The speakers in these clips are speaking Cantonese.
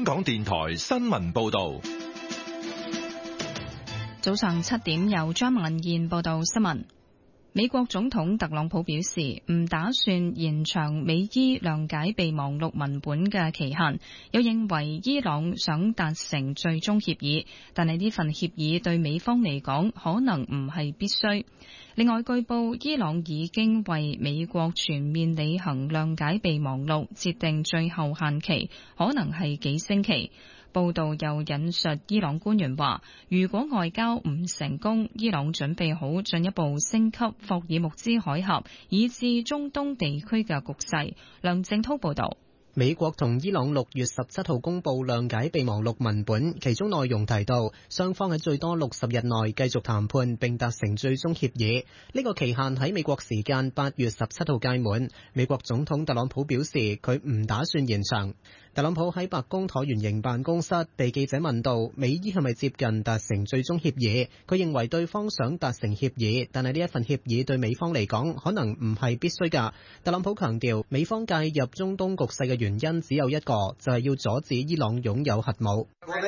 香港電台新聞報道。 早上7點，由張曼燕報道新聞。美國總統特朗普表示，唔打算延長美伊諒解備忘錄文本嘅期限，又認為伊朗想達成最終協議，但係呢份協議對美方嚟講可能唔係必須。另外，據報伊朗已經為美國全面履行諒解備忘錄設定最後限期，可能係幾星期。報道又引述伊朗官員話，如果外交唔成功，伊朗準備好進一步升級霍爾木茲海峽以至中東地區嘅局勢。梁正濤報道。 美國同伊朗6月17號公布諒解備忘錄文本，其中內容提到雙方喺最多60日內繼續談判並達成最終協議。呢個期限喺美國時間8月17號屆滿。美國總統特朗普表示佢唔打算延長。特朗普喺白宮橢圓形辦公室被記者問到美伊係咪接近達成最終協議，佢認為對方想達成協議，但係呢一份協議對美方嚟講可能唔係必須㗎。特朗普強調美方介入中東局勢嘅原因只有一個，就係要阻止伊朗擁有核武。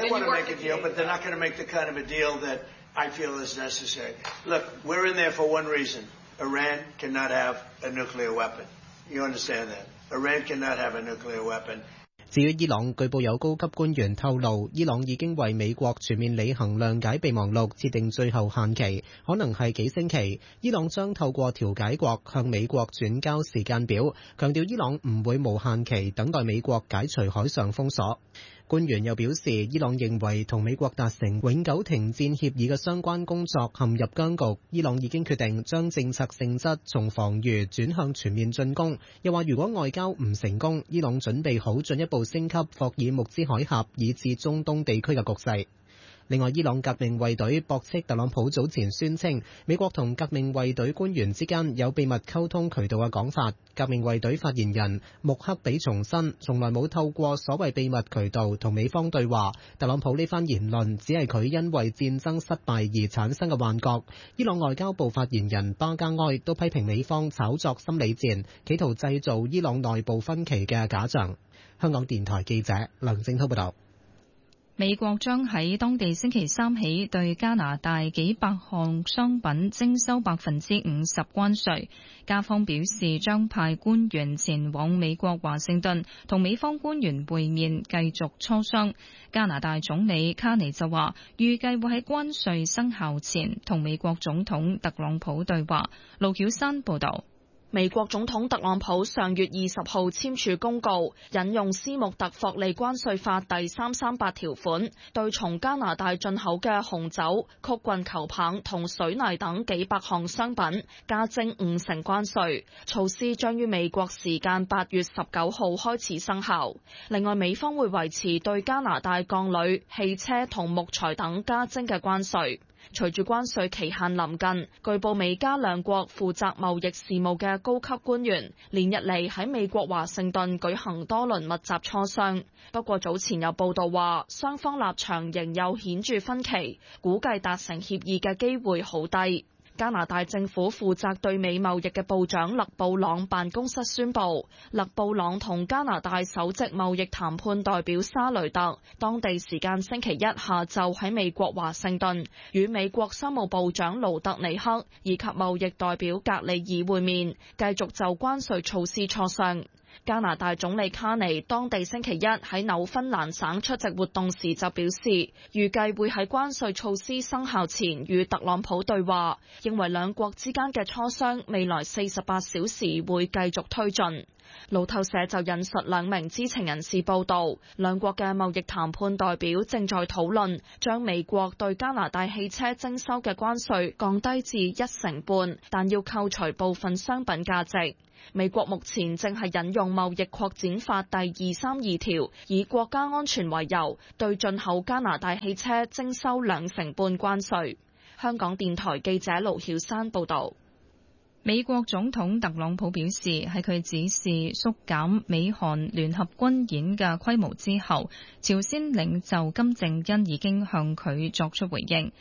至於伊朗，據報有高級官員透露，伊朗已經為美國全面履行諒解備忘錄設定最後限期，可能係幾星期。伊朗將透過調解國向美國轉交時間表，強調伊朗唔會無限期等待美國解除海上封鎖。官員又表示，伊朗認為同美國達成永久停戰協議嘅相關工作陷入僵局，伊朗已經決定將政策性質從防禦轉向全面進攻。又話如果外交唔成功，伊朗準備好進一步升級霍爾木茲海峽以至中東地區嘅局勢。另外，伊朗革命衛隊駁斥特朗普早前宣稱美國同革命衛隊官員之間有秘密溝通渠道嘅講法。革命衛隊發言人穆克比重申，從來冇透過所謂秘密渠道同美方對話。特朗普呢番言論只係佢因為戰爭失敗而產生嘅幻覺。伊朗外交部發言人巴加埃都批評美方炒作心理戰，企圖製造伊朗內部分歧嘅假象。香港電台記者梁正濤報道。 美國將喺當地星期三起對加拿大幾百項商品徵收50%關稅。加方表示將派官員前往美國華盛頓同美方官員會面，繼續磋商。加拿大總理卡尼就話，預計會喺關稅生效前同美國總統特朗普對話。盧曉山報道。 美國總統特朗普上月20號簽署公告，引用斯穆特霍利關稅法第338條款，對從加拿大進口嘅紅酒、曲棍球棒同水泥等幾百項商品加徵50%關稅。措施將於美國時間8月19號開始生效。另外，美方會維持對加拿大鋼鋁、汽車同木材等加徵嘅關稅。隨住關稅期限臨近，據報美加兩國負責貿易事務嘅高級官員連日嚟喺美國華盛頓舉行多輪密集磋商。不過早前有報道話，雙方立場仍有顯著分歧，估計達成協議嘅機會好低。加拿大政府負責對美貿易嘅部長勒布朗辦公室宣布，勒布朗同加拿大首席貿易談判代表沙雷特當地時間星期一下晝喺美國華盛頓與美國商務部長盧特尼克以及貿易代表格里爾會面，繼續就關稅措施磋商。加拿大總理卡尼當地星期一喺紐芬蘭省出席活動時就表示，預計會喺關稅措施生效前與特朗普對話，認為兩國之間嘅磋商未來48小時會繼續推進。路透社就引述兩名知情人士報道，兩國嘅貿易談判代表正在討論將美國對加拿大汽車徵收嘅關稅降低至1.5%，但要扣除部分商品價值。美國目前正係引用貿易擴展法第232條，以國家安全為由，對進口加拿大汽車徵收2.5%關稅。香港電台記者盧曉山報道。 美國總統特朗普表示，喺佢指示縮減美韓聯合軍演嘅規模之後，朝鮮領袖金正恩已經向佢作出回應。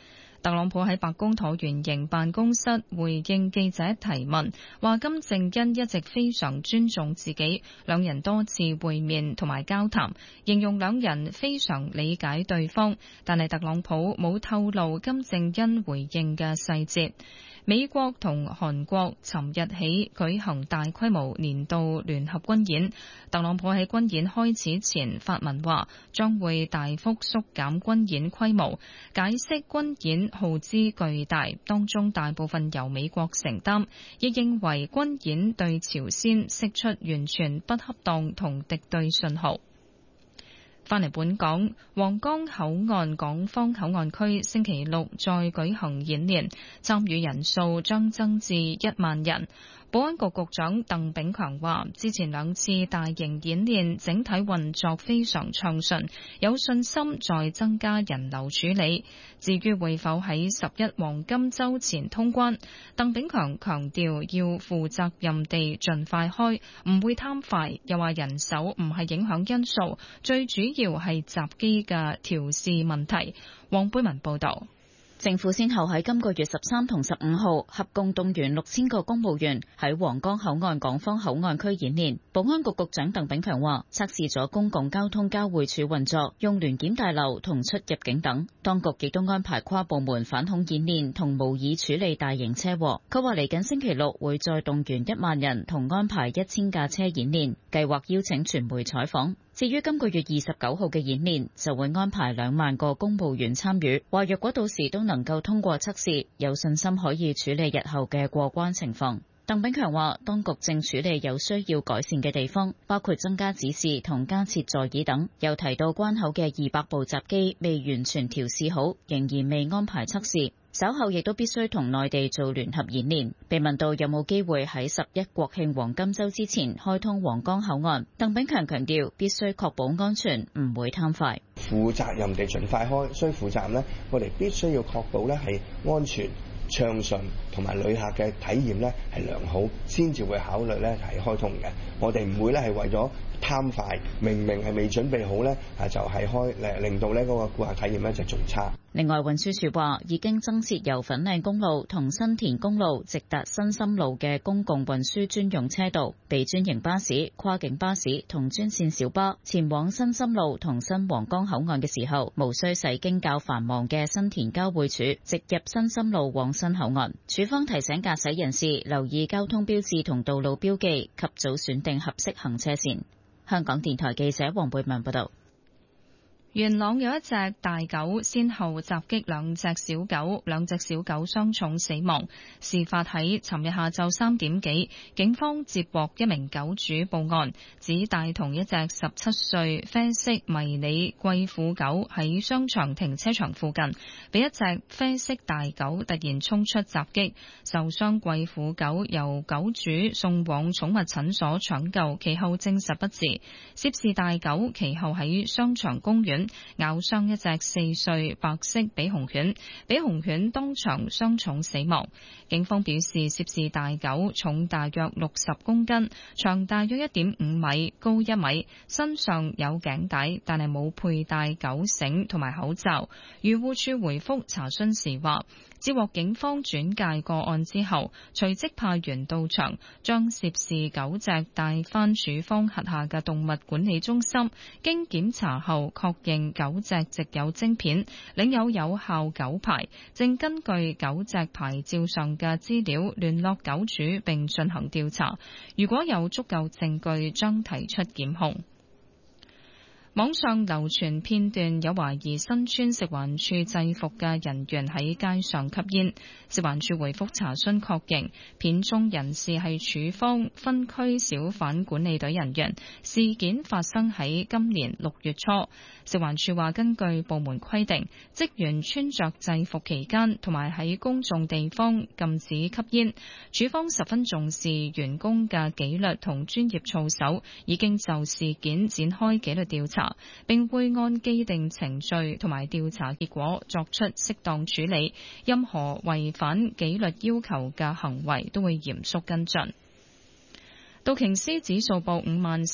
特朗普喺白宮橢圓形辦公室回應記者提問，話金正恩一直非常尊重自己，兩人多次會面同埋交談，形容兩人非常理解對方，但係特朗普冇透露金正恩回應嘅細節。美國同韓國尋日起舉行大規模年度聯合軍演，特朗普喺軍演開始前發文話將會大幅縮減軍演規模，解釋軍演耗資巨大，當中大部分由美國承擔，亦認為軍演對朝鮮釋出完全不恰當同敵對信號。返嚟本港，皇崗口岸港方口岸區星期六再舉行演練，參與人數將增至1萬人。保安局局長鄧炳強話，之前兩次大型演練整體運作非常暢順，有信心再增加人流處理。至於會否喺11黃金週前通關，鄧炳強強調要負責任地盡快開，唔會貪快，又話人手唔係影響因素，最主要係閘機嘅調試問題。黃貝文報導。 政府先後喺今個月13同15號合共動員6000個公務員喺皇崗口岸港方口岸區演練。保安局局長鄧炳強話，測試咗公共交通交匯處運作、用聯檢大樓同出入境等。當局亦都安排跨部門反恐演練同模擬處理大型車禍。佢話嚟緊星期六會再動員1萬人同安排1000架車演練，計劃邀請傳媒採訪。至於今個月29號嘅演練，就會安排2萬個公務員參與，話若果到時都能夠通過測試，有信心可以處理日後嘅過關情況。鄧炳強話，當局正處理有需要改善嘅地方，包括增加指示同加設座椅等。又提到關口嘅200部閘機未完全調試好，仍然未安排測試。稍後亦都必須同內地做聯合演練。被問到有冇機會喺11國慶黃金週之前開通皇崗口岸，鄧炳強強調必須確保安全，唔會貪快。 負責任地盡快開，需負責任呢，我哋必須要確保呢係安全暢順，同埋旅客嘅體驗呢係良好，先至會考慮呢係開通嘅。我哋唔會呢係為咗貪快，明明係未準備好呢，就係開，令到呢嗰個顧客體驗呢就仲差。 另外，運輸署話已經增設由粉嶺公路同新田公路直達新深路嘅公共運輸專用車道，俾專營巴士、跨境巴士同專線小巴前往新深路同新皇崗口岸嘅時候，無需駛經較繁忙嘅新田交匯處，直入新深路往新口岸。署方提醒駕駛人士留意交通標誌同道路標記，及早選定合適行車線。香港電台記者黃貝文報道。 元朗有一隻大狗先後襲擊兩隻小狗，兩隻小狗傷重死亡。事發喺尋日下晝3點幾，警方接獲一名狗主報案，指帶同一隻17歲啡色迷你貴婦狗喺商場停車場附近，被一隻啡色大狗突然衝出襲擊，受傷貴婦狗由狗主送往寵物診所搶救，其後證實不治。涉事大狗其後喺商場公園咬傷一隻4歲白色比熊犬，比熊犬當場傷重死亡。警方表示，涉事大狗重大約60公斤，長大約1.5米，高1米，身上有頸帶，但係冇佩戴狗繩同埋口罩。漁護署回覆查詢時話，接獲警方轉介個案之後，隨即派員到場，將涉事狗隻帶返署方轄下嘅動物管理中心，經檢查後確認狗隻植有晶片，領有有效狗牌，正根據狗隻牌照上嘅資料聯絡狗主並進行調查，如果有足夠證據，將提出檢控。網上流傳片段有懷疑身穿食環署制服嘅人員喺街上吸煙，食環署回覆查詢確認，片中人士係署方分區小販管理隊人員，事件發生喺今年6月初。食環署話，根據部門規定，職員穿着制服期間同埋喺公眾地方禁止吸煙，署方十分重視員工嘅紀律同專業操守，已經就事件展開紀律調查，並會按既定程序同埋調查結果作出適當處理，任何違反紀律要求嘅行為都會嚴肅跟進。 道瓊斯指數報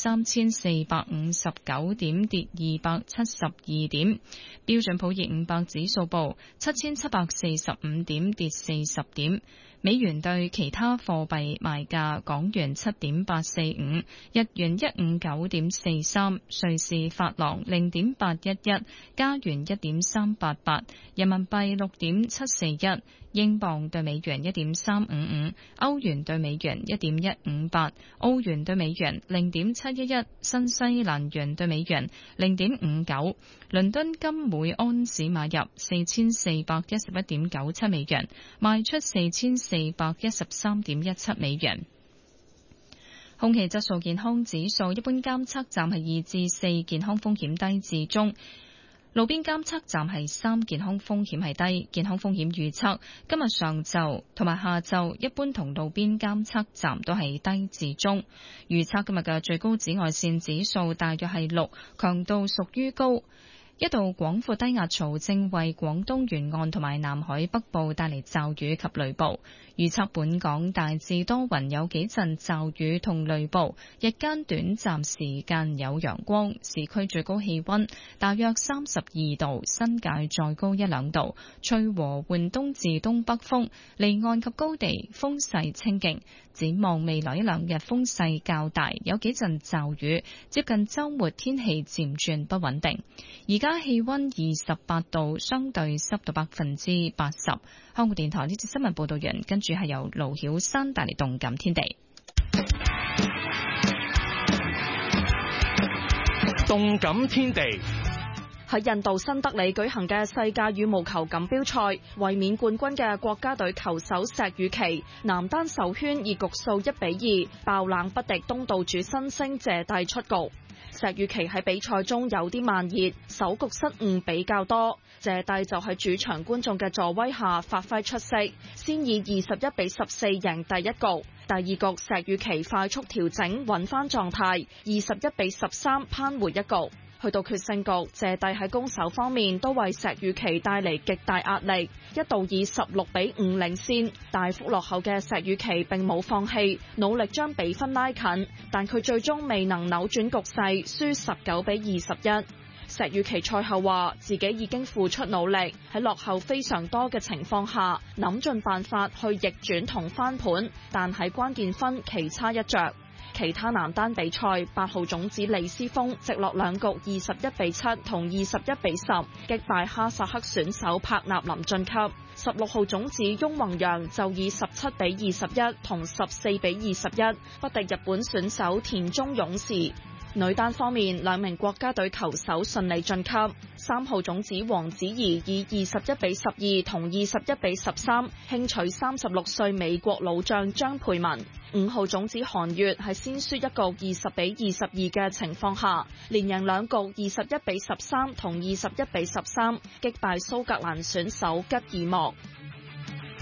53,459點，跌272點。標準普爾500指數報7,745點，跌40點。美元對其他貨幣賣價：港元7.845，日元159.43，瑞士法郎0.811，加元1.388，人民幣6.741，英鎊對美元1.355，歐元對美元1.158，澳元對美元0.711，新西蘭元對美元0.59。倫敦金每安士買入4411.97美元，賣出4413.17美元。空氣質素健康指數，一般監測站係2至4，健康風險低至中。路邊監測站係3，健康風險係低。健康風險預測今日上晝同埋下晝，一般同路邊監測站都係低至中。預測今日嘅最高紫外線指數大約係6，強度屬於高。一道廣闊低壓槽正為廣東沿岸同埋南海北部帶嚟驟雨及雷暴。預測本港大致多雲，有幾陣驟雨同雷暴，日間短暫時間有陽光。市區最高氣溫大約32度，新界再高1-2度。吹和緩東至東北風，離岸及高地風勢清勁。展望未來1-2日風勢較大，有幾陣驟雨。接近週末天氣漸轉不穩定。而家氣溫28度，相對濕度80%。香港電台呢節新聞報道完，跟住係由盧曉珊帶嚟動感天地。 動感天地喺印度新德里舉行嘅世界羽毛球錦標賽，衛冕冠軍嘅國家隊球手石宇奇男單首圈以局數1-2爆冷不敵東道主新星謝帝出局。石宇奇喺比賽中有啲慢熱，首局失誤比較多。謝帝就喺主場觀眾嘅助威下發揮出色，先以21-14贏第一局。第二局石宇奇快速調整，揾返狀態，21-13扳回一局。去到決勝局，謝帝喺攻守方面都為石宇奇帶嚟極大壓力，一度以16-5領先。大幅落後嘅石宇奇並冇放棄，努力將比分拉近，但佢最終未能扭轉局勢，輸19-21。石宇奇賽後話自己已經付出努力，喺落後非常多嘅情況下，諗盡辦法去逆轉同翻盤，但喺關鍵分棋差一着。其他男單比賽，8號種子李斯峰直落兩局21-7同21-10擊敗哈薩克選手帕納林晉級。16號種子翁宏陽就以17-21同14-21不敵日本選手田中勇士。女單方面，兩名國家隊球手順利晉級。3號種子王子怡以21-12同21-13輕取36歲美國老將張佩文。5號種子韓悅喺先輸一局20-22嘅情況下，連贏兩局21-13同21-13擊敗蘇格蘭選手吉爾莫。